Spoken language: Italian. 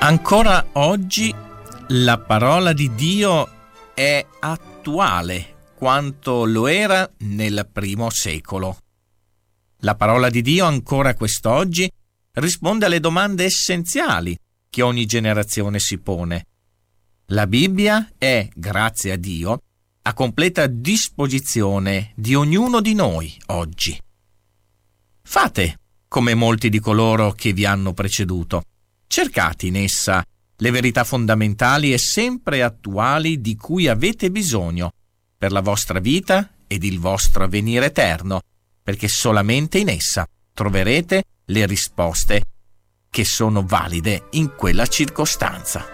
Ancora oggi la parola di Dio è attuale quanto lo era nel primo secolo. La parola di Dio ancora quest'oggi risponde alle domande essenziali che ogni generazione si pone. La Bibbia è, grazie a Dio, a completa disposizione di ognuno di noi oggi. Fate come molti di coloro che vi hanno preceduto. Cercate in essa le verità fondamentali e sempre attuali di cui avete bisogno per la vostra vita ed il vostro avvenire eterno, perché solamente in essa troverete le risposte che sono valide in quella circostanza.